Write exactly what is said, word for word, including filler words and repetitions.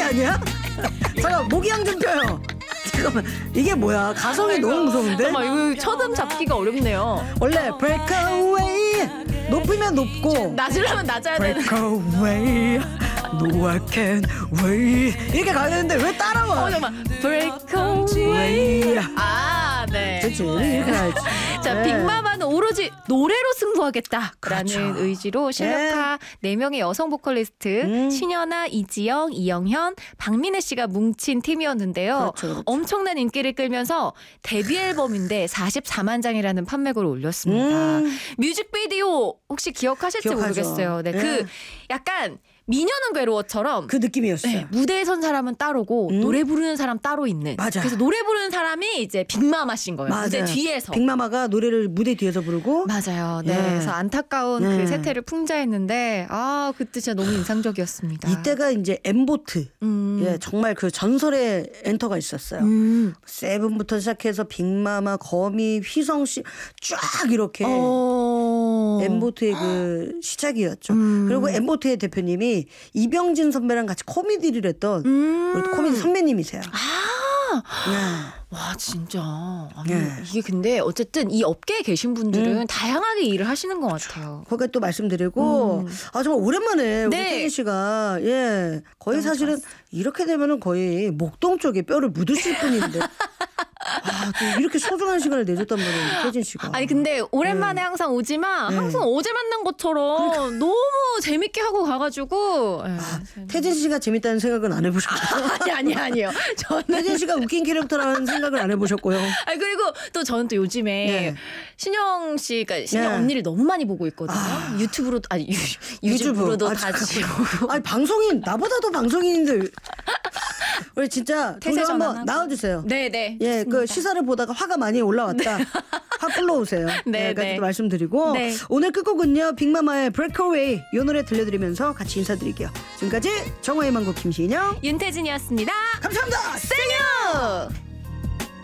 아니야? 잠깐 목이양 좀 펴요. 잠깐만 이게 뭐야? 가성이 아이고. 너무 무서운데? 잠깐만 이거 첫음 잡기가 어렵네요. 원래 breakaway 높으면 높고 낮으려면 낮아야 되는. breakaway no I can't wait 이렇게 가야 되는데 왜 따라와? 어 잠깐만. breakaway. 아 네. 그렇지 이렇게 가야지. 자, 네. 빅마마는 오로지 노래로 승부하겠다라는 그렇죠. 의지로 실력파 네 명의 여성 보컬리스트 음. 신현아, 이지영, 이영현, 박민혜 씨가 뭉친 팀이었는데요. 그렇죠, 그렇죠. 엄청난 인기를 끌면서 데뷔 앨범인데 사십사만 장이라는 판매고를 올렸습니다. 음. 뮤직비디오 혹시 기억하실지 기억하죠. 모르겠어요. 네, 네. 그 약간 미녀는 괴로워처럼 그 느낌이었어요. 네, 무대에 선 사람은 따로고 음. 노래 부르는 사람 따로 있는. 맞아. 그래서 노래 부르는 사람이 이제 빅마마신 거예요. 맞아요. 무대 뒤에서. 빅마마가 노래를 무대 뒤에서 부르고 맞아요. 네. 예. 그래서 안타까운 네. 그 세태를 풍자했는데 아 그때 진짜 너무 인상적이었습니다. 이때가 이제 엠보트 음. 예 정말 그 전설의 엔터가 있었어요. 음. 세븐부터 시작해서 빅마마, 거미, 휘성 씨 쫙 이렇게 어. 엠보트의 그 시작이었죠. 음. 그리고 엠보트의 대표님이 이병진 선배랑 같이 코미디를 했던 음. 우리 코미디 선배님이세요. 아. 네. 와 진짜 아니, 네. 이게 근데 어쨌든 이 업계에 계신 분들은 음. 다양하게 일을 하시는 것 같아요. 거기에 또 말씀드리고 음. 아 정말 오랜만에 우리 네. 태진 씨가 예 거의 너무 사실은 좋았어. 이렇게 되면은 거의 목동 쪽에 뼈를 묻으실 분인데 아, 또 이렇게 소중한 시간을 내줬단 말이에요 태진 씨가. 아니 근데 오랜만에 항상 오지만 네. 항상 어제 만난 것처럼 너무 재밌게 하고 가가지고 예. 아, 태진 씨가 재밌다는 생각은 안 해보셨고요. 아니 아니 아니요. 저는 태진 씨가 웃긴 캐릭터라는 생각을 안 해보셨고요. 아니 그리고 또 저는 또 요즘에 네. 신영 씨가 신영 네. 언니를 너무 많이 보고 있거든요. 아. 유튜브로 아니 유, 유튜브. 유튜브로도 아, 다 잠깐만요. 지고. 아니 방송인 나보다도 방송인인데 우리 진짜 태세 동료 한번 전환하고. 나와주세요. 네네. 예, 그 시사를 보다가 화가 많이 올라왔다. 화 불러오세요. 네, 네, 네. 또 말씀드리고 네. 오늘 끝곡은요 빅마마의 Breakaway 이 노래 들려드리면서 같이 인사드릴게요. 지금까지 정화의 망고 김신영 윤태진이었습니다. 감사합니다. 생유.